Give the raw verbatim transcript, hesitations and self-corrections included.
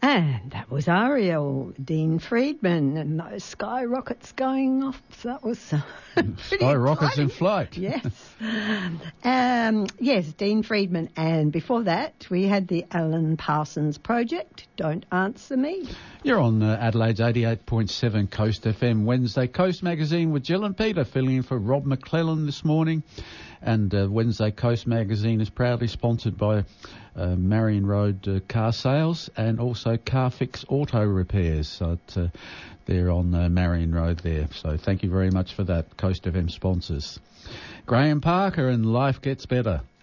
And that was Ariel, Dean Friedman, and those skyrockets going off. So that was uh, skyrockets in flight. Yes. um, yes, Dean Friedman. And before that, we had the Alan Parsons Project, Don't Answer Me. You're on uh, Adelaide's eighty-eight point seven Coast F M Wednesday Coast Magazine with Jill and Peter, filling in for Rob McClellan this morning. And uh, Wednesday Coast Magazine is proudly sponsored by uh, Marion Road uh, Car Sales and also Carfix Auto Repairs. So it, uh, they're on uh, Marion Road there. So thank you very much for that, Coast F M sponsors. Graham Parker and Life Gets Better.